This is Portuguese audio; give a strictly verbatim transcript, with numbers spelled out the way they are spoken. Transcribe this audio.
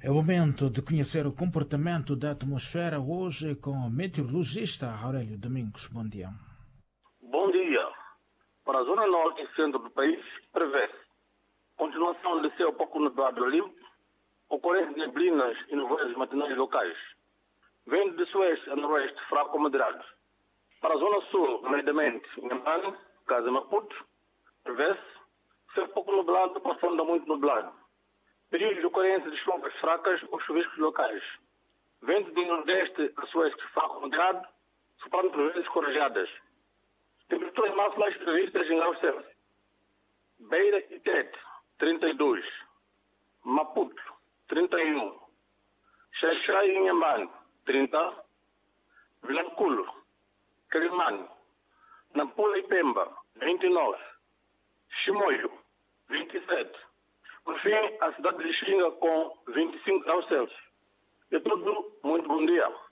É o momento de conhecer o comportamento da atmosfera hoje com o meteorologista Aurélio Domingos. Bom dia. Bom dia. Para a zona norte e centro do país, prevê-se continuação de céu pouco nublado limpo, ocorrência de neblinas e nevoeiros matinais locais. Vento de sueste a noroeste fraco ou moderado. Para a zona sul, nomeadamente Inhambane, Casa Maputo, prevê-se céu pouco nublado, passando a muito nublado. Períodos de ocorrência de chuvas fracas ou chuviscos locais. Vento de nordeste a sueste fraco moderado, soprando por vezes corajadas. Temperaturas máximas previstas em graus Celsius. Beira e Tete, trinta e dois. Maputo, trinta e um. Xaixai e Inhambane, trinta. Vilanculo, Quelimane, Nampula e Pemba, vinte e nove. Chimoio, vinte e sete. Por fim, a cidade de Xinga com vinte e cinco graus Celsius. É tudo. Muito bom dia.